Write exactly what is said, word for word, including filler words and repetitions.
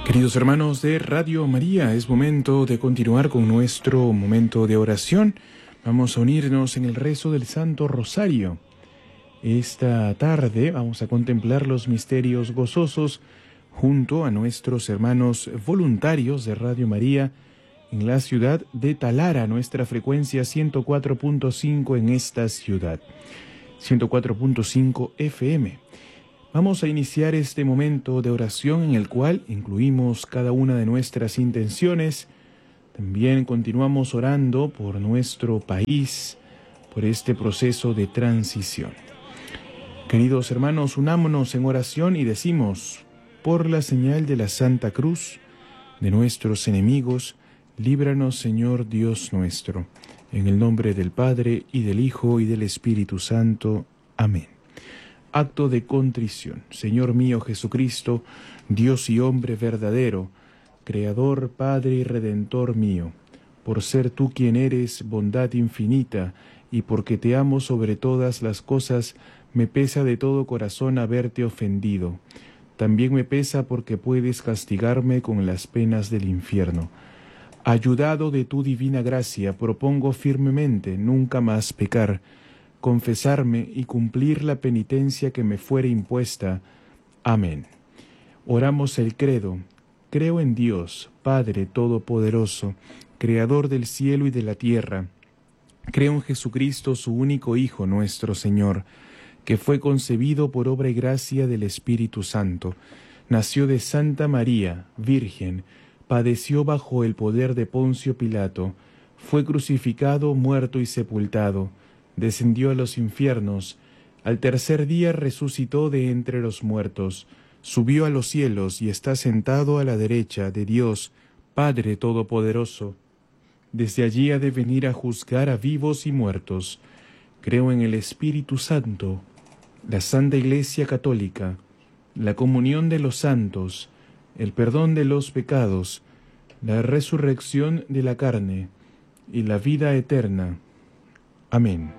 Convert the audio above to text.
Queridos hermanos de Radio María, es momento de continuar con nuestro momento de oración. Vamos a unirnos en el rezo del Santo Rosario. Esta tarde vamos a contemplar los misterios gozosos junto a nuestros hermanos voluntarios de Radio María en la ciudad de Talara, nuestra frecuencia ciento cuatro punto cinco en esta ciudad, ciento cuatro punto cinco F M. Vamos a iniciar este momento de oración en el cual incluimos cada una de nuestras intenciones. También continuamos orando por nuestro país, por este proceso de transición. Queridos hermanos, unámonos en oración y decimos: por la señal de la Santa Cruz de nuestros enemigos, líbranos, Señor Dios nuestro. En el nombre del Padre, y del Hijo, y del Espíritu Santo. Amén. Acto de contrición. Señor mío Jesucristo, Dios y hombre verdadero, Creador, Padre y Redentor mío, por ser tú quien eres bondad infinita, y porque te amo sobre todas las cosas, me pesa de todo corazón haberte ofendido. También me pesa porque puedes castigarme con las penas del infierno. Ayudado de tu divina gracia, propongo firmemente nunca más pecar, confesarme y cumplir la penitencia que me fuere impuesta. Amén. Oramos el credo. Creo en Dios, Padre Todopoderoso, Creador del cielo y de la tierra. Creo en Jesucristo, su único Hijo, nuestro Señor, que fue concebido por obra y gracia del Espíritu Santo. Nació de Santa María, Virgen, padeció bajo el poder de Poncio Pilato, fue crucificado, muerto y sepultado, descendió a los infiernos, al tercer día resucitó de entre los muertos, subió a los cielos y está sentado a la derecha de Dios, Padre Todopoderoso. Desde allí ha de venir a juzgar a vivos y muertos. Creo en el Espíritu Santo, la Santa Iglesia Católica, la comunión de los santos, el perdón de los pecados, la resurrección de la carne y la vida eterna. Amén.